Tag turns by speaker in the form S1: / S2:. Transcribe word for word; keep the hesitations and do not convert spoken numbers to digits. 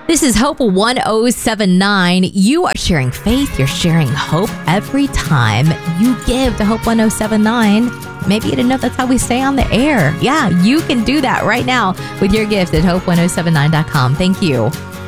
S1: This is Hope one oh seven nine. You are sharing faith. You're sharing hope every time you give to Hope one oh seven nine. Maybe you didn't know that's how we stay on the air. Yeah, you can do that right now with your gift at hope one oh seven nine dot com. Thank you.